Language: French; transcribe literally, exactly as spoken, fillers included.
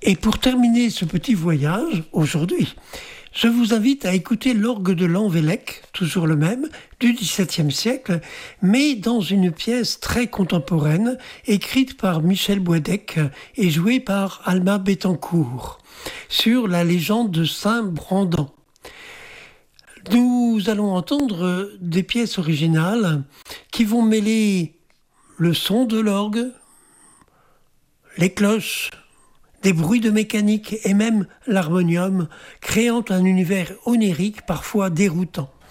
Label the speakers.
Speaker 1: Et pour terminer ce petit voyage, aujourd'hui, je vous invite à écouter l'orgue de Lanvellec, toujours le même, du dix-septième siècle, mais dans une pièce très contemporaine, écrite par Michel Boisdec et jouée par Alma Bettencourt, sur la légende de Saint-Brandan. Nous allons entendre des pièces originales qui vont mêler le son de l'orgue, les cloches, des bruits de mécanique et même l'harmonium, créant un univers onirique parfois déroutant.